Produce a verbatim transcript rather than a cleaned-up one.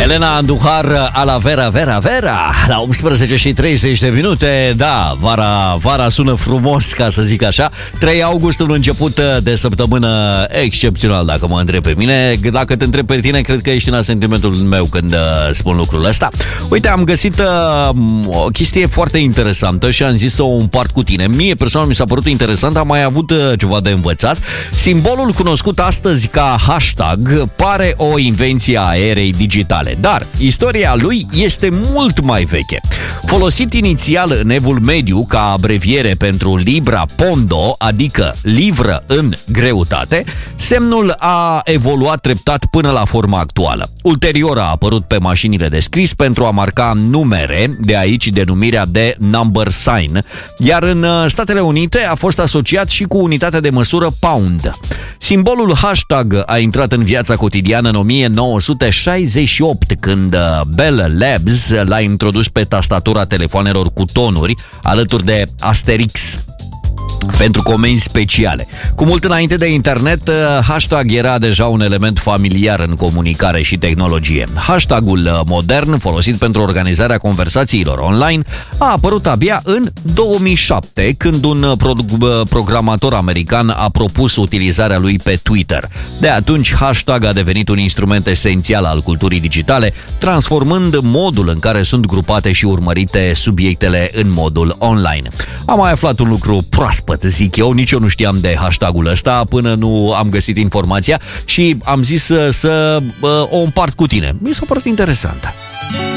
Elena Andujar, a la Vera, Vera, Vera, la unsprezece și treizeci de minute. Da, vara, vara sună frumos, ca să zic așa. trei august, un început de săptămână excepțional, dacă mă întreb pe mine. Dacă te întreb pe tine, cred că ești în asentimentul meu când uh, spun lucrul ăsta. Uite, am găsit uh, o chestie foarte interesantă și am zis să o împart cu tine. Mie personal mi s-a părut interesant, am mai avut uh, ceva de învățat. Simbolul cunoscut astăzi ca hashtag pare o invenție a erei digitale, dar istoria lui este mult mai veche. Folosit inițial în Evul Mediu ca abreviere pentru Libra Pondo, adică livră în greutate, semnul a evoluat treptat până la forma actuală. Ulterior a apărut pe mașinile de scris pentru a marca numere, de aici denumirea de number sign, iar în Statele Unite a fost asociat și cu unitatea de măsură pound. Simbolul hashtag a intrat în viața cotidiană în o mie nouă sute șaizeci și opt, când Bell Labs l-a introdus pe tastatura telefoanelor cu tonuri, alături de Asterix, pentru comenzi speciale. Cu mult înainte de internet, hashtag era deja un element familiar în comunicare și tehnologie. Hashtagul modern, folosit pentru organizarea conversațiilor online, a apărut abia în două mii șapte, când un pro- programator american a propus utilizarea lui pe Twitter. De atunci, hashtag a devenit un instrument esențial al culturii digitale, transformând modul în care sunt grupate și urmărite subiectele în modul online. Am mai aflat un lucru proaspăt, zic eu, nici eu nu știam de hashtagul ăsta până nu am găsit informația și am zis să, să uh, o împart cu tine. Mi s-a părut interesantă.